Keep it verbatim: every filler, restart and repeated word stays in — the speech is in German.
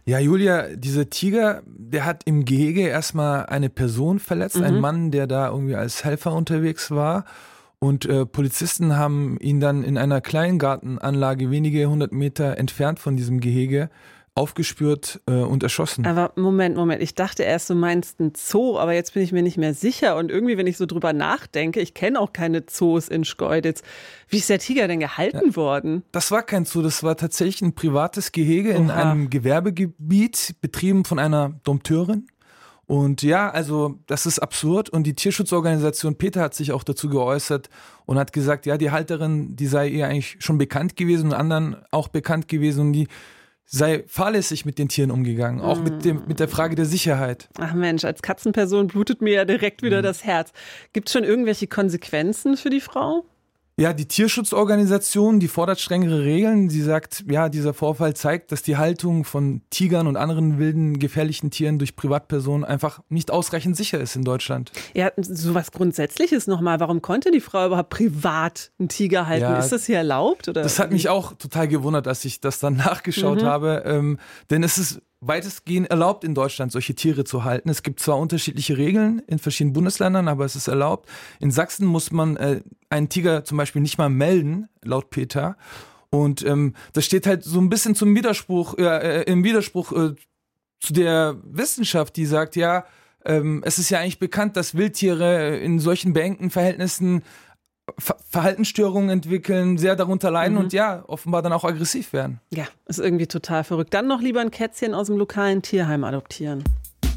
Ja, Julia, dieser Tiger, der hat im Gehege erstmal eine Person verletzt, mhm. einen Mann, der da irgendwie als Helfer unterwegs war. Und äh, Polizisten haben ihn dann in einer Kleingartenanlage wenige hundert Meter entfernt von diesem Gehege aufgespürt äh, und erschossen. Aber Moment, Moment, ich dachte erst, du meinst ein Zoo, aber jetzt bin ich mir nicht mehr sicher. Und irgendwie, wenn ich so drüber nachdenke, ich kenne auch keine Zoos in Schkeuditz. Wie ist der Tiger denn gehalten ja, worden? Das war kein Zoo, das war tatsächlich ein privates Gehege Oha. in einem Gewerbegebiet, betrieben von einer Dompteurin. Und ja, also das ist absurd und die Tierschutzorganisation PETA hat sich auch dazu geäußert und hat gesagt, ja, die Halterin, die sei ihr eigentlich schon bekannt gewesen und anderen auch bekannt gewesen und die sei fahrlässig mit den Tieren umgegangen, auch mm. mit dem mit der Frage der Sicherheit. Ach Mensch, als Katzenperson blutet mir ja direkt wieder mm. das Herz. Gibt es schon irgendwelche Konsequenzen für die Frau? Ja, die Tierschutzorganisation, die fordert strengere Regeln. Sie sagt, ja, dieser Vorfall zeigt, dass die Haltung von Tigern und anderen wilden, gefährlichen Tieren durch Privatpersonen einfach nicht ausreichend sicher ist in Deutschland. Ja, sowas Grundsätzliches nochmal. Warum konnte die Frau überhaupt privat einen Tiger halten? Ja, ist das hier erlaubt? Oder? Das hat mich auch total gewundert, als ich das dann nachgeschaut mhm. habe. Ähm, denn es ist weitestgehend erlaubt in Deutschland, solche Tiere zu halten. Es gibt zwar unterschiedliche Regeln in verschiedenen Bundesländern, aber es ist erlaubt. In Sachsen muss man äh, einen Tiger zum Beispiel nicht mal melden, laut PETA. Und ähm, das steht halt so ein bisschen zum Widerspruch, äh, im Widerspruch äh, zu der Wissenschaft, die sagt, ja, ähm, es ist ja eigentlich bekannt, dass Wildtiere in solchen beengten Verhältnissen Ver- Verhaltensstörungen entwickeln, sehr darunter leiden mhm. und ja, offenbar dann auch aggressiv werden. Ja, ist irgendwie total verrückt. Dann noch lieber ein Kätzchen aus dem lokalen Tierheim adoptieren.